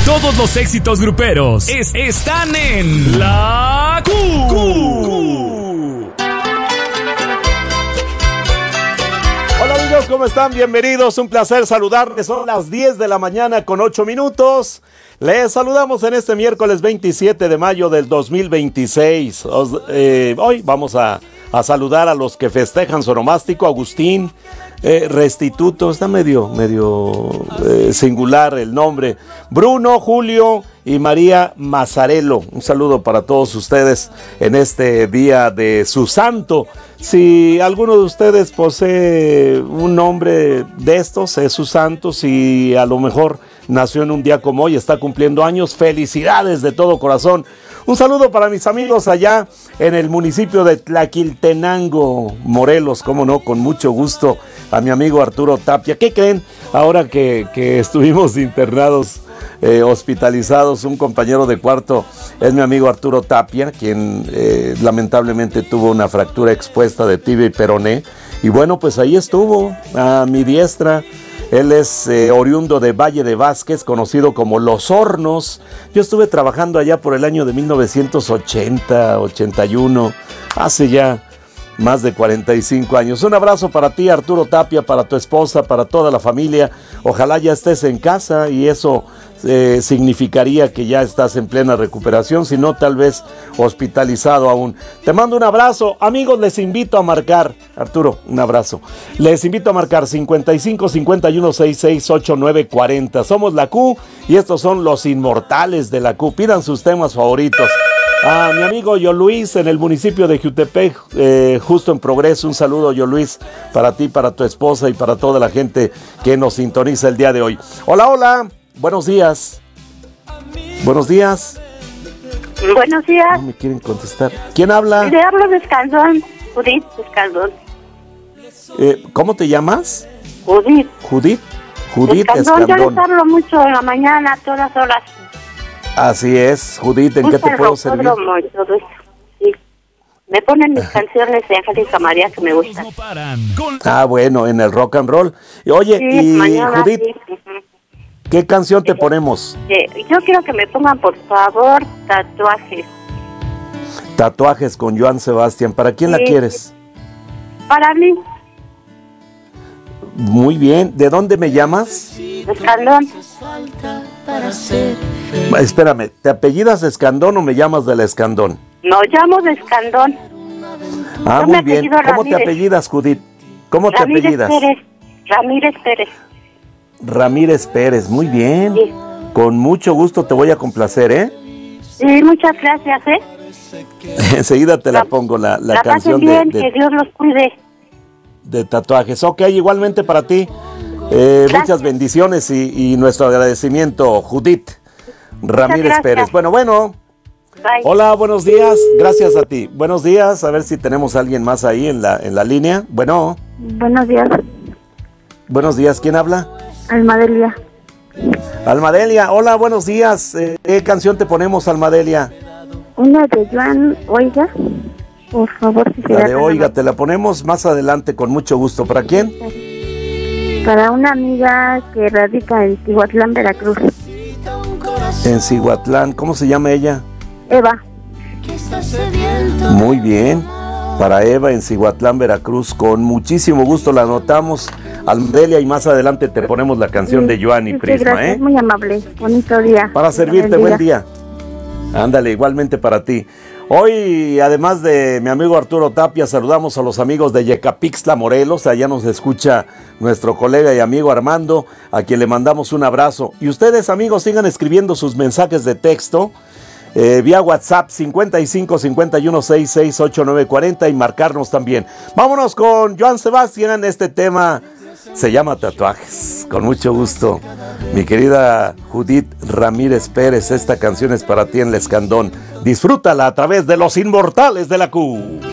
Todos los éxitos gruperos están en La Q. Hola amigos, ¿cómo están? Bienvenidos, un placer saludarles. Son las 10 de la mañana con 8 minutos. Les saludamos en este miércoles 27 de mayo del 2026. Hoy vamos a saludar a los que festejan su onomástico. Agustín Restituto, está medio singular el nombre. Bruno, Julio y María Mazzarello. Un saludo para todos ustedes en este día de su santo. Si alguno de ustedes posee un nombre de estos, es su santo. Si a lo mejor nació en un día como hoy, está cumpliendo años, felicidades de todo corazón. Un saludo para mis amigos allá en el municipio de Tlaquiltenango, Morelos, cómo no, con mucho gusto, a mi amigo Arturo Tapia. ¿Qué creen? Ahora que estuvimos internados, hospitalizados, un compañero de cuarto es mi amigo Arturo Tapia, quien lamentablemente tuvo una fractura expuesta de tibia y peroné. Y bueno, pues ahí estuvo, a mi diestra. Él es oriundo de Valle de Vázquez, conocido como Los Hornos. Yo estuve trabajando allá por el año de 1980, 81, hace ya más de 45 años. Un abrazo para ti, Arturo Tapia, para tu esposa, para toda la familia. Ojalá ya estés en casa y eso significaría que ya estás en plena recuperación, si no tal vez hospitalizado aún. Te mando un abrazo. Amigos, les invito a marcar, Arturo, un abrazo. Les invito a marcar 55 51 66 89 40. Somos la Q y estos son los inmortales de la Q. Pidan sus temas favoritos. A mi amigo Yo Luis en el municipio de Jutepec, justo en Progreso. Un saludo, Yo Luis, para ti, para tu esposa y para toda la gente que nos sintoniza el día de hoy. Hola, hola. Buenos días. Buenos días. Buenos días. No me quieren contestar. ¿Quién habla? Le hablo de Escandón. Judith Escandón. ¿Cómo te llamas? Judith. Judith. Judith Escandón. Yo les Escandón. hablo mucho en la mañana, a todas horas. Así es, Judith. ¿En qué te puedo servir? Y todo eso. Sí. Me ponen mis canciones de Angélica María que me gustan. Ah, bueno, en el rock and roll. Y, oye, Sí, y mañana, Judith, sí. ¿qué canción te ponemos? Yo quiero que me pongan, por favor, Tatuajes. Tatuajes con Joan Sebastián. ¿Para quién la Sí. quieres? Para mí, Muy bien. ¿De dónde me llamas? Escandón. Espérame, ¿te apellidas Escandón o me llamas de la Escandón? No llamo de Escandón. Ah, Yo muy me bien. apellido ¿Cómo te Ramírez. apellidas, Judith? ¿Cómo te Ramírez apellidas? Pérez. Ramírez Pérez. Ramírez Pérez. Muy bien. Sí. Con mucho gusto te voy a complacer, ¿eh? Sí, muchas gracias, Enseguida te la pongo, la La canción pasen bien, que de Dios los cuide. tatuajes. Ok, igualmente para ti. Muchas bendiciones y nuestro agradecimiento, Judith Ramírez gracias. Pérez. Bueno. Bye. Hola, buenos días. Gracias a ti. Buenos días. A ver si tenemos a alguien más ahí en la línea. Bueno. Buenos días, Buenos días. ¿Quién habla? Almadelia. Almadelia. Hola, buenos días. ¿Qué canción te ponemos, Almadelia? Una de Joan Oiga, por favor, si La de Oiga, te la ponemos más adelante con mucho gusto. ¿Para quién? Para una amiga que radica en Cihuatlán, Veracruz. En Cihuatlán. ¿Cómo se llama ella? Eva. Muy bien. Para Eva en Cihuatlán, Veracruz. Con muchísimo gusto la anotamos, Almadelia, y más adelante te ponemos la canción de Joan y Sí, Prisma, gracias, muy amable. Bonito día. Para servirte, buen día. Ándale, igualmente para ti. Hoy, además de mi amigo Arturo Tapia, saludamos a los amigos de Yecapixtla, Morelos. Allá nos escucha nuestro colega y amigo Armando, a quien le mandamos un abrazo. Y ustedes, amigos, sigan escribiendo sus mensajes de texto vía WhatsApp 55 51 66 89 40 y marcarnos también. Vámonos con Joan Sebastián. Este tema se llama Tatuajes. Con mucho gusto, mi querida Judith Ramírez Pérez, esta canción es para ti en el Escandón. Disfrútala a través de los inmortales de la Q.